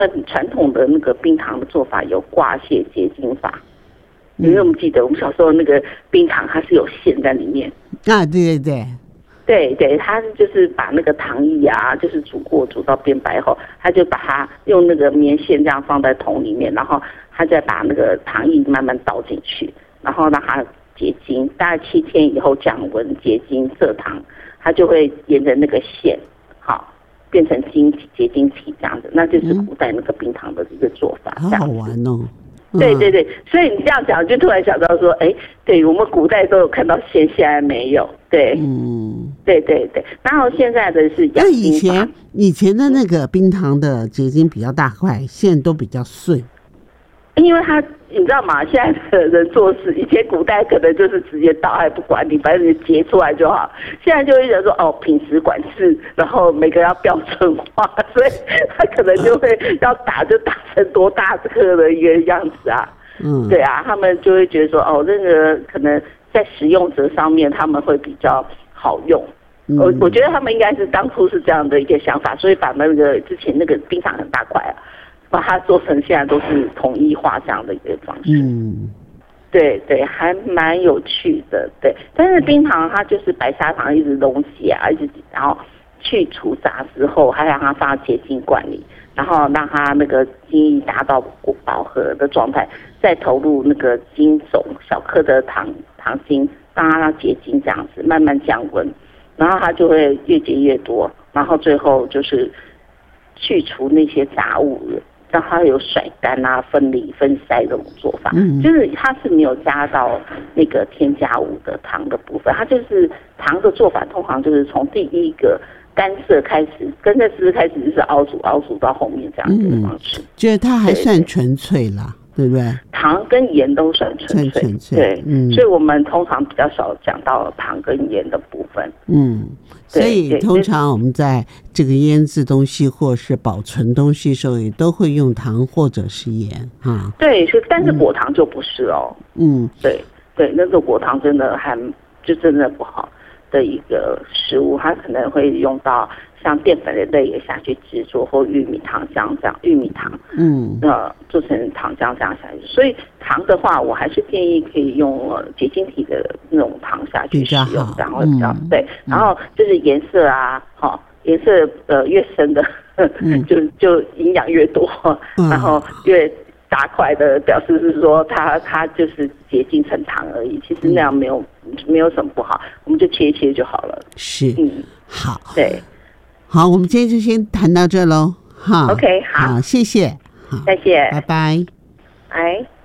传统的那个冰糖的做法有挂屑结晶法，因为我们记得我们小时候那个冰糖它是有馅在里面啊，对对对。 对对，他就是把那个糖液啊，就是煮过煮到变白后，他就把它用那个棉线这样放在桶里面，然后他再把那个糖液慢慢倒进去，然后让它结晶，大概7天以后降温结晶蔗糖，它就会沿着那个线，好变成结晶体这样子，那就是古代那个冰糖的一个做法。 好好玩哦。 对对对，所以你这样讲，就突然想到说，哎，对我们古代都有看到线，现在没有。对，对对对。然后现在的是养冰法。 以前的那个冰糖的结晶比较大块，现在都比较碎。 因为你知道吗？现在的人做事，以前古代可能就是直接倒，还不管你，反正你结出来就好。现在就会想说，哦，品质管制，然后每个要标准化，所以他可能就会要打成多大颗的一个样子啊。对啊，他们就会觉得说，哦，那个可能在使用者上面他们会比较好用。我觉得他们应该是当初是这样的一个想法，所以把那个之前那个冰糖很大块啊，把它做成现在都是统一化这样的一个方式。对对，还蛮有趣的。对，但是冰糖它就是白砂糖一直溶解啊，然后去除杂之后，还让它放结晶罐里，然后让它那个精液达到饱和的状态，再投入那个精种小颗的糖精，让它结晶这样子，慢慢降温，然后它就会越结越多，然后最后就是去除那些杂物，让它有甩干啊、分离、分筛这种做法。就是它是没有加到那个添加物的糖的部分，它就是糖的做法，通常就是从第一个干涉开始，跟着汁开始就是熬煮到后面这样子的方式。 觉得它还算纯粹啦，对不对？ 糖跟盐都算纯粹，对，所以我们通常比较少讲到糖跟盐的部分。 所以通常我们在这个腌制东西或是保存东西的时候，也都会用糖或者是盐哈。 对，但是果糖就不是哦。对对，那个果糖真的真的不好的一个食物，它可能会用到像淀粉类也下去制作，或玉米糖浆这样，玉米糖，做成糖浆这样下去。所以糖的话，我还是建议可以用结晶体的那种糖下去使用，这样会比较对。然后就是颜色啊，颜色越深的，就营养越多，然后越大块的表示是说它就是结晶成糖而已，其实那样没有什么不好，我们就切一切就好了。 是，好， 对。 好，我们今天就先谈到这喽，哈。 OK， 好， 谢谢，好， 再见， 拜拜， 哎。